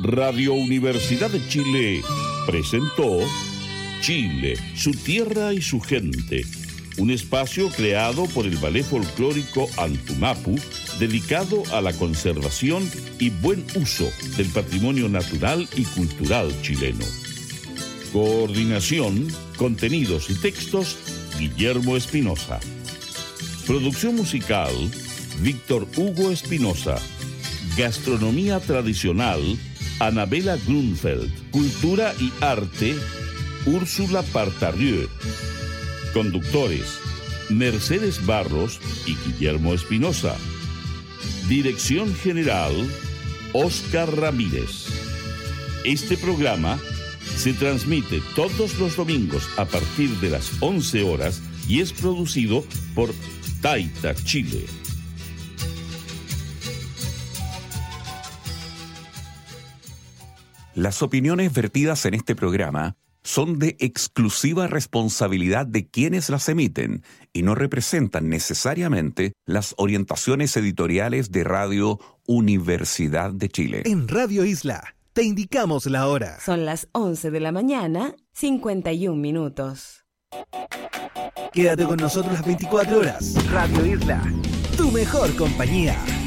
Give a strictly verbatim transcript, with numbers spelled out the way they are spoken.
Radio Universidad de Chile presentó Chile, su tierra y su gente, un espacio creado por el Ballet Folclórico Antumapu, dedicado a la conservación y buen uso del patrimonio natural y cultural chileno. Coordinación, contenidos y textos, Guillermo Espinosa. Producción musical, Víctor Hugo Espinosa. Gastronomía tradicional, Anabela Grunfeld. Cultura y arte, Úrsula Partarrieu. Conductores, Mercedes Barros y Guillermo Espinosa. Dirección general, Óscar Ramírez. Este programa se transmite todos los domingos a partir de las once horas y es producido por Taita Chile. Las opiniones vertidas en este programa son de exclusiva responsabilidad de quienes las emiten y no representan necesariamente las orientaciones editoriales de Radio Universidad de Chile. En Radio Isla te indicamos la hora. Son las once de la mañana, cincuenta y un minutos. Quédate con nosotros las veinticuatro horas. Radio Isla, tu mejor compañía.